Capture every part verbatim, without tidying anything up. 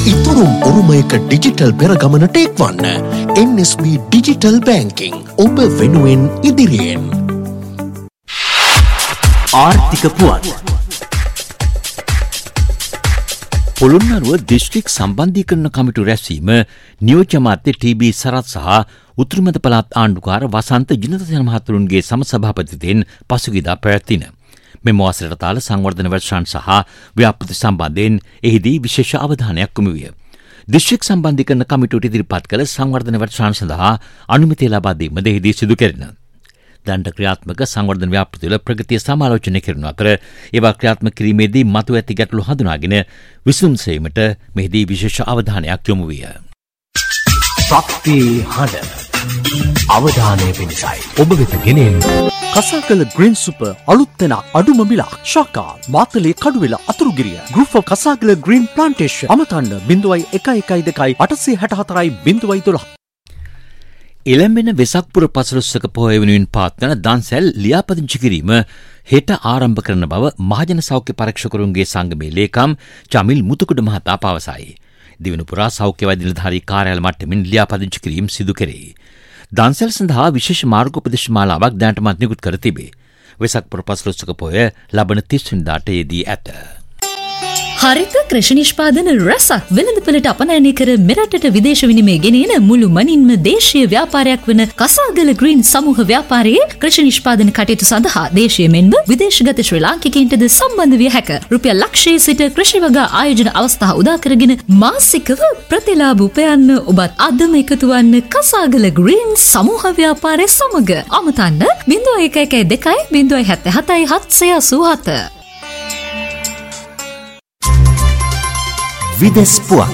ඉතුරුම් උරුමයක digital පෙරගමනට එක්වන්න. එන් S B digital බැංකිං ඔබ වෙනුවෙන් ඉදිරියෙන්. ආර්ථික පුවත්. පොළොන්නරුව දිස්ත්‍රික් සම්බන්ධීකරණ කමිටු රැස්වීම නියෝජ්‍ය අමාත්‍ය ටී.බී. සරත් සහ උතුරු මැද පළාත් ආණ්ඩුකාර වසන්ත ජිනතසේන මහතුරුන්ගේ සමසභාපතිත්වයෙන් පසුගියදා පැවැත්වින. මෙම වසරට තාල සංවර්ධන වැඩසටහන් සහ ව්‍යාපෘති සම්බන්ධයෙන් එහිදී විශේෂ අවධානයක් යොමු විය. දිස්ත්‍රික් සම්බන්ධීකරණ කමිටුවට ඉදිරිපත් කළ සංවර්ධන වැඩසටහන් සඳහා අනුමැතිය ලබා දීමද එහිදී සිදු කෙරිණ. දණ්ඩ ක්‍රියාත්මක සංවර්ධන ව්‍යාපෘතිවල ප්‍රගතිය සමාලෝචනය කරන අතර ඒවා ක්‍රියාත්මක කිරීමේදී මතුව ඇති ගැටලු හඳුනාගෙන විසඳුම් සෙවීමට මෙහිදී විශේෂ අවධානයක් යොමු විය. ශක්තිය හඬ අවධානය පිණිසයි ඔබ වෙත ගෙනෙන කසාකල ග්‍රීන් සුපර් අලුත් තැන අඩුම මිලක් ශාකා Matale Kaduwela Athurugiriya group of කසාකල green plantation අමතන්න බිංදුවයි එකයි එකයි දෙකයි අටසිය හැට හතරයි බිංදුවයි දොළහ. එළඹෙන වෙසක් පුර පසළොස්වක පොහොය වෙනුවෙන් පවත්වන දන්සැල් ලියාපදිංචි කිරීම හෙට ආරම්භ කරන බව මහජන සෞඛ්‍ය පරීක්ෂකවරුන්ගේ සංගමේ ලේකම් චමිල් මුතුකුඩ මහතා පවසයි. දිවයින පුරා සෞඛ්‍ය වෛද්‍ය නිලධාරී කාර්යාල මට්ටමින් ලියාපදිංචි කිරීම සිදු කෙරේ. දන්සැල් සඳහා විශේෂ මාර්ගෝපදේශ මාලාවක් දැනටමත් නිකුත් කර තිබේ. වෙසක් පුර පසළොස්වක පොහොය ලබන තිස් වෙනිදාට යෙදී ඇත. හරිත කෘෂි නිෂ්පාදන රසක් වෙළඳපොළට අපනයනය කර මෙරටට විදේශ විනිමය ගෙනෙන මුළු මනින්ම දේශීය ව්‍යාපාරයක් වන කසාගල ග්‍රීන් සමූහ ව්‍යාපාරයේ කෘෂි නිෂ්පාදන කටයුතු සඳහා දේශීය මෙන්ම විදේශගත ශ්‍රී ලාංකිකයින්ටද සම්බන්ධ විය හැක. රුපියල් ලක්ෂයේ සිට කෘෂි වගා ආයෝජන අවස්ථා උදා කරගෙන මාසිකව ප්‍රතිලාභ උපයන්න ඔබත් අදම එකතු වන්න කසාගල ග්‍රීන් සමූහ ව්‍යාපාරය සමග. අමතන්න බිංදුව එක එකයි දෙකයි බිංදුව හැත්තෑ හතයි හත්සිය අසූ හත. විදෙස් පුවත්.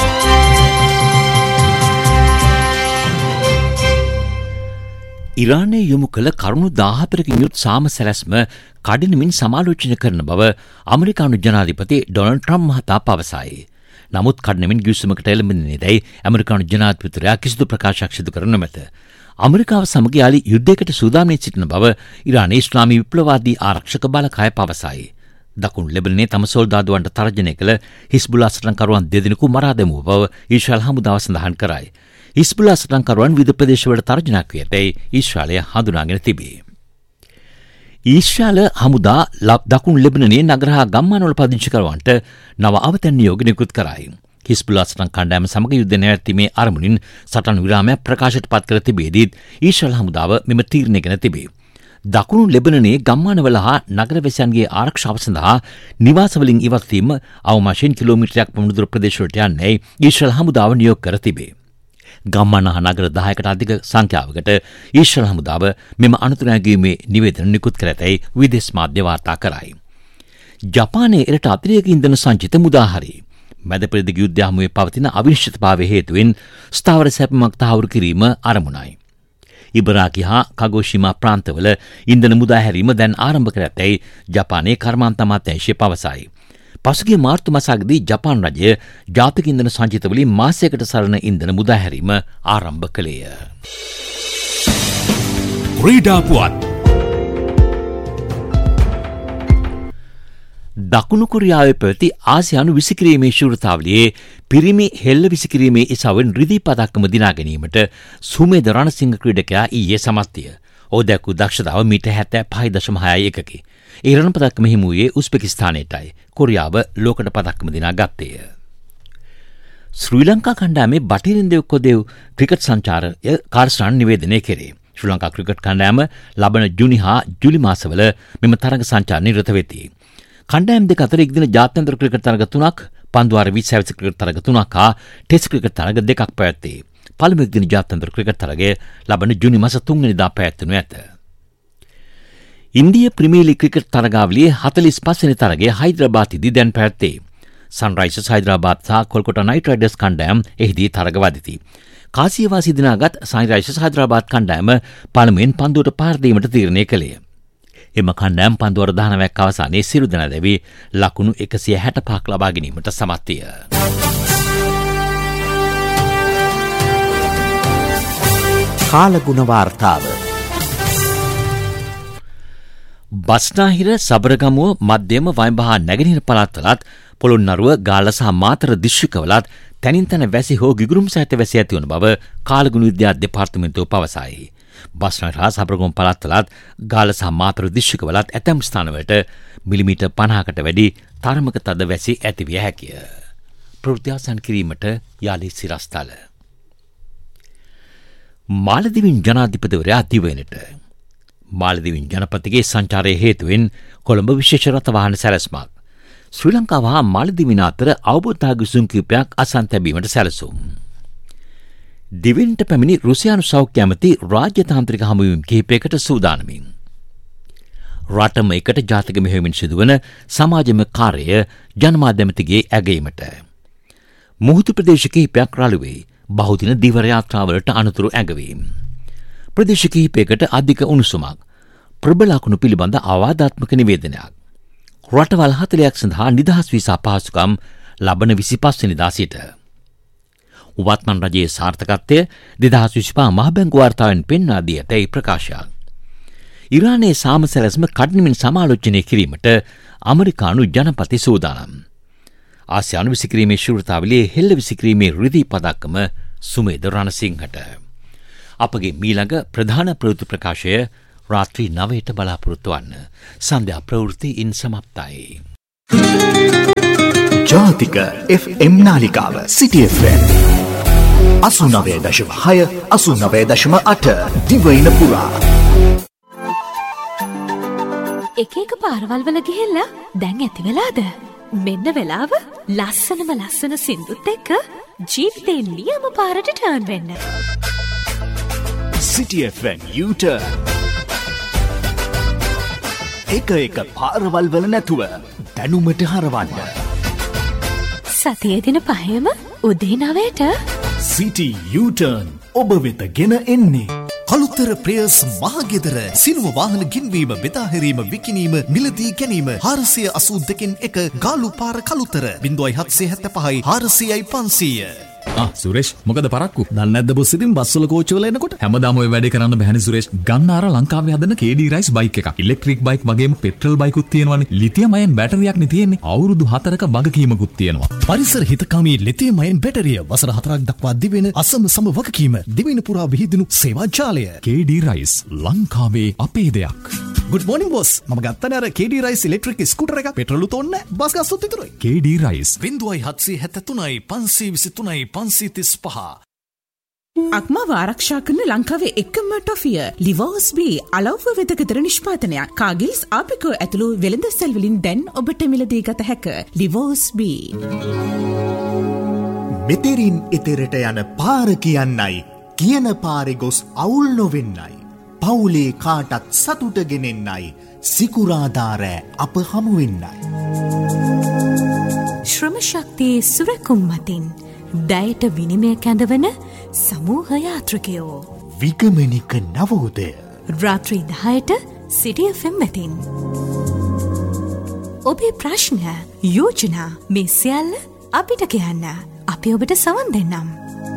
ඉරානයේ යොමු කළ කරුණු දාහතරකින් යුත් සාම සැලැස්ම කඩිනමින් සමාලෝචනය කරන බව ඇමරිකානු ජනාධිපති ඩොනල්ඩ් ට්‍රම්ප් මහතා පවසයි. නමුත් කඩිනමින් ගිවිසුමකට එළඹෙන්නේ දැයි ඇමරිකානු ජනාධිපතිවරයා කිසිදු ප්‍රකාශයක් සිදු කර නොමැත. ඇමරිකාව සමග යාලි යුද්ධයකට සූදානම් සිටින බව ඉරානයේ ඉස්ලාමී විප්ලවවාදී ආරක්ෂක බලකාය පවසයි. දකුණු ලෙබනනේ තම සොල්දාදුවන්ට තර්ජනය කළ හිස්බුලා සටන්කරුවන් දෙදෙනෙකු මරා දැමූ බව ඊශ්‍රායල් හමුදාව සඳහන් කරයි. හිස්බුලා සටන්කරුවන් විවිධ ප්‍රදේශවල තර්ජනයක් වී ඇතැයි ඊශ්‍රායලය හඳුනාගෙන තිබේ. ඊශ්‍රායල හමුදා දකුණු ලෙබනනේ නගර හා ගම්මානවල පදිංචිකරුවන්ට නව අවතැන් නියෝග නිකුත් කරයි. හිස්බුලා සටන් කණ්ඩායම සමග යුද්ධ නැවැත්වීමේ අරමුණින් සටන් විරාමයක් ප්‍රකාශයට පත් කර තිබේදීත් ඊශ්‍රායල් හමුදාව මෙම තීරණය ගෙන තිබේ. දකුණු ලෙබනනේ ගම්මානවල හා නගරවැසියන්ගේ ආරක්ෂාව සඳහා නිවාසවලින් ඉවත්වීම අවමාශයෙන් කිලෝමීටරයක් පමණ දුර ප්‍රදේශවලට යන්නේ ඊශ්‍රායල් හමුදාව නියෝග කර තිබේ. ගම්මාන හා නගර දහයකට අධික සංඛ්‍යාවකට ඊශ්‍රායල් හමුදාව මෙම අනතුරු නැගීමේ නිවේදන නිකුත් කර ඇතැයි විදේශ මාධ්‍ය වාර්තා කරයි. ජපානයේ එරට අතිරේක ඉන්ධන සංචිත මුදාහරි. මැද පෙරදිග යුද්ධය හමුවේ පවතින අවිනිශ්චිතභාවය හේතුවෙන් ස්ථාවර සැපමක් තහවුරු කිරීම අරමුණයි. ඉබරාකි හා කගෝෂිමා ප්‍රාන්තවල ඉන්ධන මුදා හැරීම දැන් ආරම්භ කර ඇතැයි ජපානයේ කර්මාන්ත අමාත්‍යාංශය පවසයි. පසුගිය මාර්තු මාසයේදී ජපාන් රජය ජාතික ඉන්ධන සංචිතවලින් මාසයකට සරණ ඉන්ධන මුදා හැරීම ආරම්භ කළේය. ක්‍රීඩා පුවත්. දකුණු කොරියාවේ පැවති ආසියානු විසිකිරීමේ ශූරතාවලියේ පිරිමි හෙල්ල විසිකිරීමේ ඉසාවෙන් රිදී පදක්කම දිනා ගැනීමට සුමේද රණසිංහ ක්‍රීඩකයා ඊයේ සමත්ය. ඔහු දැක්වූ දක්ෂතාව මීටර් හැත්තෑ පහයි දශම හයයි එකකි. ඒ රණ පදක්කම හිමි වූයේ උස්බෙකිස්තානයටයි. කොරියාව ලෝකඩ පදක්කම දිනා ගත්තේය. ශ්‍රී ලංකා කණ්ඩායමේ බටහිරින් කොදෙව් ක්‍රිකට් සංචාරය කාර්යසටහන නිවේදනය කෙරේ. ශ්‍රී ලංකා ක්‍රිකට් කණ්ඩායම ලබන ජුනි හා ජූලි මාසවල මෙම තරග සංචාරණය නිරත වෙති. කණ්ඩායම් දෙක අතර එක් දින ජාත්‍යන්තර ක්‍රිකට් තරග තුනක්, පන්දුවාර විස් හැවිරිදි ක්‍රිකට් තරග තුනක් හා ටෙස්ට් ක්‍රිකට් තරග දෙකක් පැවැත්වේ. පළමු දින ජාත්‍යන්තර ක්‍රිකට් තරගය ලබන ජූනි මාස තුන් වෙනිදා පැවැත්වෙනු ඇත. ඉන්දිය ප්‍රීමියර් ලීග් ක්‍රිකට් තරගාවලියේ හතළිස් පහ වෙනි තරගය හයිදරාබාද්දී දැන් පැවැත්වේ. සන්රයිසර්ස් හයිදරාබාද් සහ කොල්කතා නයිට් රයිඩර්ස් කණ්ඩායම් එහිදී තරග වදිති. කාසියවාසී දිනාගත් සන්රයිසර්ස් හයිදරාබාද් කණ්ඩායම පළමුවෙන් පන්දුවට පාර දීමට තීරණය කළේ. එම කණ්ඩායම් පන්දුවර දහනවයක් අවසානයේ සිරු දෙනා දැවි ලකුණු එකසිය හැට පහක් ලබා ගැනීමට සමත් විය. කාලගුණ වාර්තාව. බස්නාහිර සබරගමුව මධ්‍යම වයිඹහ නැගෙනහිර පළාත්වලත් පොළොන්නරුව ගාල්ල සහ මාතර දිස්ත්‍රික්කවලත් තැනින් තැන වැසි හෝ ගිගුරුම් සහිත වැසි ඇති වන බව කාලගුණ විද්‍යා දෙපාර්තමේන්තුව පවසයි. බස්නාහිර හා සබරගම් පළාත්වලත් ගාල්ල සහ මාතර දිස්ත්‍රික්කවලත් ඇතැම් ස්ථානවලට මිලිමීටර් පනහකට වැඩි තරමක තද වැසි ඇතිවිය හැකිය. ප්‍රවෘත්තිාසන් කිරීමට යාලි සිරස්තල. මාලදිවින් ජනාධිපතිවරයා දිවයිනට. මාලදිවින් ජනපතිගේ සංචාරය හේතුවෙන් කොළඹ විශේෂ රථ වාහන සැලැස්මක්. ශ්‍රී ලංකාව හා මාලදිවින අතර අවබෝධ ගිසුම් කිහිපයක් අසන් තැබීමට සැලසුම්. දිවෙන්ට පැමිණි රුසියානු සෞඛ්‍ය ඇමති රාජ්‍යතාන්ත්‍රික හමුවීම් කිහිපයකට සූදානමින්. රටම එකට ජාතික මෙහෙයුමින් සිදුවන සමාජම කාර්යය ජනමාධ්‍ය ඇමතිගේ ඇගීමට. මුහුදු ප්‍රදේශ කිහිපයක් රළුවේ බහුදින දිවර යාත්‍රාවලට අනතුරු ඇඟවීම. ප්‍රදේශ කිහිපයකට අධික උණුසුමක්. ප්‍රබල අකුණු පිළිබඳ අවවාදාත්මක නිවේදනයක්. රටවල් හතළියක් සඳහා නිදහස් වීසා පහසුකම් ලබන විසිපස් වෙනිදා සිට. වත්මන් රජයේ සාර්ථකත්වය දෙදහස් විසිපහ මහ බැංකු වාර්තාවෙන් පෙන්වා දී ඇතැයි ප්‍රකාශයක්. ඉරානයේ සාම සැලැස්ම කඩිනමින් සමාලෝචනය කිරීමට ඇමරිකානු ජනපති සූදානම්. ආසියානු විසිකිරීමේ ශූරතාවලියේ හෙල්ල විසිකිරීමේ රිදී පදක්කම සුමේද රණසිංහට. අපගේ මීළඟ ප්‍රධාන ප්‍රවෘත්ති ප්‍රකාශය රාත්‍රී නවයට බලාපොරොත්තු වන්න. සන්ධ්‍යා ප්‍රවෘත්ති ඉන් සමප්තයි. ජාතික එෆ් එම් නාලිකාව සිටි එෆ් එම් අසූ නවය දශම හය අසූ නවය දශම අට දිවයින පුරා එක එක පාරවල් වල ගිහිල්ලා දැන් ඇති වෙලාද? මෙන්න වෙලාව ලස්සනම ලස්සන සින්දුත් එක්ක ජීවිතේ නියම පාරට ටර්න් වෙන්න. සිටි එෆ් එම් U-turn එක එක පාරවල් වල නැතුව දැනුමට හරවන්න. සතියේ දින පහේම උදේ නවයට සිටි U-turn ඔබ වෙත ගෙන එන්නේ. කළුතර ප්‍රේස් මහගෙදර සිනුව වාහන ගින්වීම බෙදාහැරීම විකිණීම මිලදී ගැනීම හාරසිය අසූ දෙකෙන් එක ගාලු පාර කළුතර බිංදුවයි හත්සිය හැත්තෑ පහයි හාරසියයි පන්සීය. ආ සුරේෂ් මොකද පරක්කු? දන්නේ නැද්ද බොස් ඉතින් බස් වල කෝච්චි වල එනකොට හැමදාම ඔය වැඩේ කරන්න බෑනේ සුරේෂ්. ගන්න අර ලංකාවේ හදන කේ ඩී රයිස් බයික් එකක්. ඉලෙක්ට්‍රික් බයික් වගේම පෙට්‍රල් බයිකුත් තියෙනවානේ. ලිතියම් අයන් බැටරියක් නේ තියෙන්නේ. අවුරුදු හතරක වගකීමකුත් තියෙනවා. පරිසර හිතකාමී ලිතියම් අයන් බැටරිය වසර හතරක් දක්වා දිවෙන අසම සම වගකීම දිවෙන පුරා විහිදුණු සේවා ජාලය. කේ ඩී රයිස් ලංකාවේ අපේ දෙයක්. Good morning boss. මම ගත්තනේ අර කේ ඩී රයිස් ඉලෙක්ට්‍රික් ස්කූටර් එකක්. පෙට්‍රලුත් ඕනේ නැහැ. බස් ගාස්තුත් විතරයි. කේ ඩී රයිස් බිංදුවයි හත්සිය හැත්තෑ තුනයි පන්සිය විසි තුනයි පන්සිය තිස් පහ. අක්මාව ආරක්ෂා කරන ලංකාවේ එකම ටොෆිය ලිවෝස් බී අලව්ව වෙදකතර නිෂ්පාදනයක්. කාගිල්ස් ආපිකෝ ඇතුළු වෙළඳ සැල් වලින් දැන් ඔබට මිලදී ගත හැක. ලිවෝස් බී. මෙතෙරින් එතෙරට යන පාර කියන්නයි කියන පාරේ ගොස් අවුල් නොවෙන්නයි. පවුලේ කාටත් සතුට ගෙනෙන්නයි සිකුරාදා රෑ අප හමු වෙන්නයි. ශ්‍රම ශක්තියේ සුරකුම් මතින් දයට විනිමය කැඳවන සමූහ යාත්‍රිකයෝ. විගමනික නවෝදය රාත්‍රී දහයට සිටි එෆ් එම් වෙතින්. ඔබේ ප්‍රශ්න යෝජනා මේ සියල්ල අපිට කියන්න. අපි ඔබට සවන් දෙන්නම්.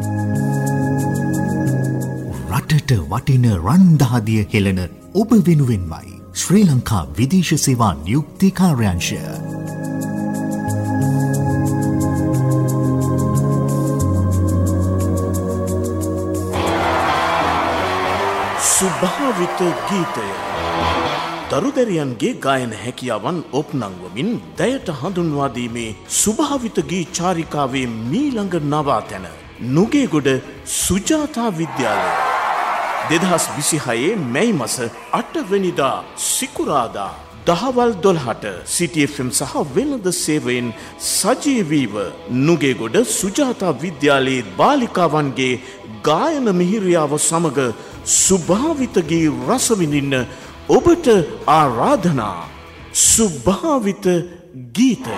රටට වටින රන්දහදිය හෙළන ඔබ වෙනුවෙන්මයි ශ්‍රී ලංකා විදේශ සේවා නියුක්ති කාර්යාංශය. සුභාවිත ගීතය දරුදැරියන්ගේ ගායන හැකියාවන් ඔප්නංවමින් දැයට හඳුන්වාදීමේ සුභාවිත ගී චාරිකාවේ මීළඟ නවාතැන නුගේගොඩ සුජාතා විද්‍යාලය දෙදහස් විසිහයේ මැයි මස අටවැනිදා සිකුරාදා දහවල් දොළහට සිටි එෆ් එම් සහ වෙළඳ සේවයෙන් සජීවීව නුගේගොඩ සුජාතා විද්‍යාලයේ බාලිකාවන්ගේ ගායන මිහිරියාව සමග සුභාවිතගේ රස විඳින්න ඔබට ආරාධනා. සුභාවිත ගීතය.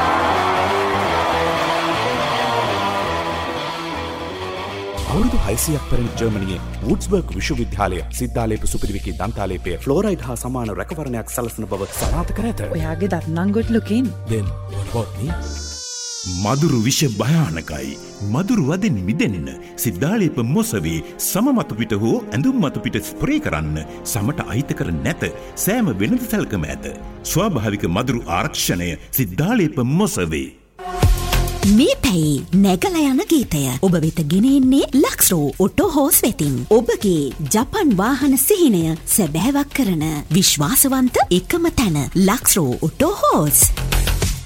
අවුරුදු හයසියක් පැරණි ජර්මනියේ වුඩ්ස්බර්ග් විශ්වවිද්‍යාලය සිද්ධාලේප සුපිරිවෙකි දන්තාලේපය ෆ්ලෝරයිඩ් හා සමාන රැකවරණයක් සලසන බව සනාථ කර ඇත. ඔයාගේ දත් නම් ගොඩලුකින්. Then what about me? මදුරු විෂ භයානකයි. මදුරු වදෙන් මිදෙන්න සිද්ධාලේප මොසවේ සම මතු පිට හෝ ඇඳුම් මතු පිට ස්ප්‍රේ කරන්න. සමට අහිතකර නැත. සෑම වෙළඳ සැලකම ඇත. ස්වාභාවික මදුරු ආරක්ෂණය සිද්ධාලේප මොසවේ. මේ පැයි නැගල යන ගීතය ඔබ වෙත ගෙනෙන්නේ ලක්ස්රෝ ඔටෝ හෝස් වෙතින්. ඔබගේ ජපන් වාහන සිහිනය සැබෑවක් කරන විශ්වාසවන්ත එකම තැන ලක්ස්රෝ ඔටෝ හෝස්.